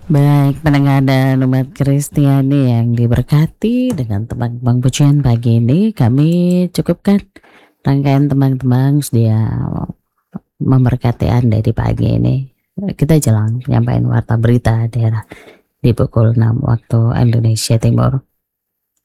Baik, pendengar dan umat Kristiani yang diberkati dengan tembang-tembang pujian pagi ini, kami cukupkan rangkaian tembang-tembang sedia memberkati Anda di pagi ini. Kita jelang penyampaian warta berita daerah di pukul 6 waktu Indonesia Timur.